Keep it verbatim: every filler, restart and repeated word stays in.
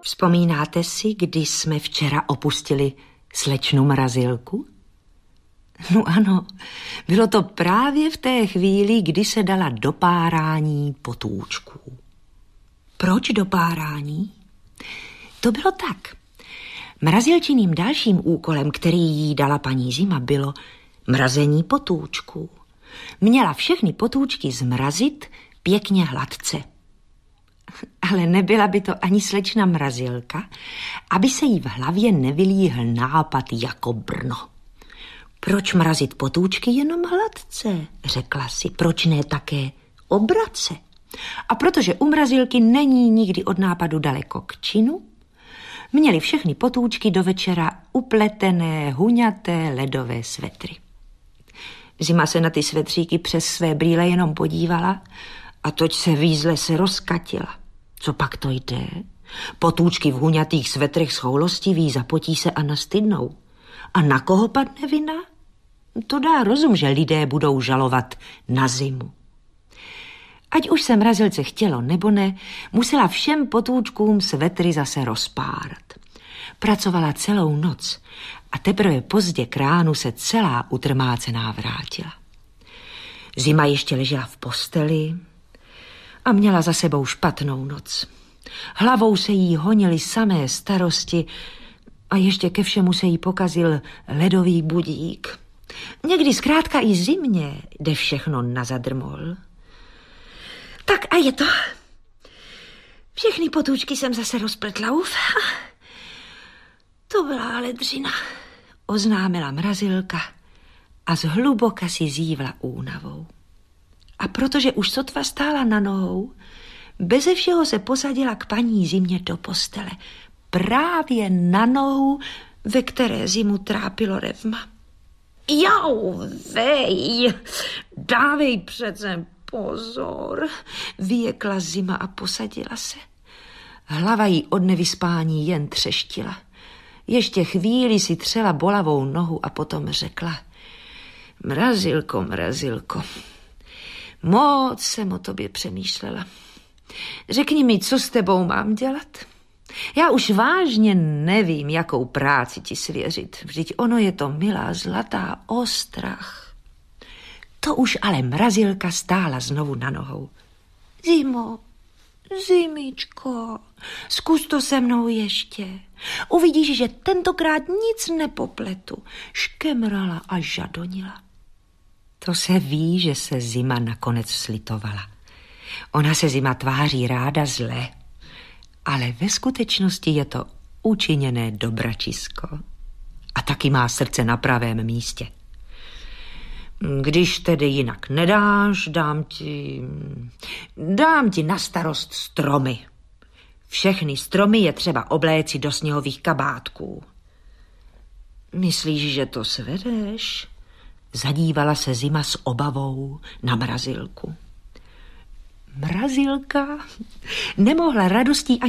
Vzpomínáte si, kdy jsme včera opustili slečnu Mrazilku? No ano, bylo to právě v té chvíli, kdy se dala do párání potůčků. Proč do párání? To bylo tak. Mrazilčiným dalším úkolem, který jí dala paní Zima, bylo mrazení potůčků. Měla všechny potůčky zmrazit pěkně hladce. Ale nebyla by to ani slečna Mrazilka, aby se jí v hlavě nevylíhl nápad jako Brno. Proč mrazit potůčky jenom hladce, řekla si, proč ne také obrace? A protože u Mrazilky není nikdy od nápadu daleko k činu, měli všechny potůčky do večera upletené, huňaté ledové svetry. Zima se na ty svetříky přes své brýle jenom podívala a toť se výzle se rozkatila. Co pak to jde? Potůčky v huňatých svetrech schoulostiví, zapotí se a nastydnou. A na koho padne vina? To dá rozum, že lidé budou žalovat na zimu. Ať už se Mrazilce chtělo nebo ne, musela všem potůčkům svetry zase rozpárat. Pracovala celou noc a teprve pozdě k ránu se celá utrmácená vrátila. Zima ještě ležela v posteli a měla za sebou špatnou noc. Hlavou se jí honily samé starosti a ještě ke všemu se jí pokazil ledový budík. Někdy zkrátka i zimě jde všechno na zadrmol. Tak a je to. Všechny potůčky jsem zase rozpletla, uf. To byla ale dřina, oznámila Mrazilka a zhluboka si zívla únavou. A protože už sotva stála na nohou, beze všeho se posadila k paní Zimě do postele. Právě na nohu, ve které Zimu trápilo revma. Jau, vej, dávej přece pozor, vyjekla Zima a posadila se. Hlava jí od nevyspání jen třeštila. Ještě chvíli si třela bolavou nohu a potom řekla: Mrazilko, Mrazilko, moc jsem o tobě přemýšlela. Řekni mi, co s tebou mám dělat? Já už vážně nevím, jakou práci ti svěřit. Vždyť ono je to milá zlatá ostrach. To už ale Mrazilka stála znovu na nohou. Zimo, Zimičko, zkus to se mnou ještě. Uvidíš, že tentokrát nic nepopletu. Škemrala a žadonila. To se ví, že se Zima nakonec slitovala. Ona se Zima tváří ráda zle, ale ve skutečnosti je to učiněné dobračisko. A taky má srdce na pravém místě. Když tedy jinak nedáš, dám ti, dám ti na starost stromy. Všechny stromy je třeba obléci do sněhových kabátků. Myslíš, že to svedeš? Zadívala se Zima s obavou na Mrazilku. Mrazilka nemohla radostí ani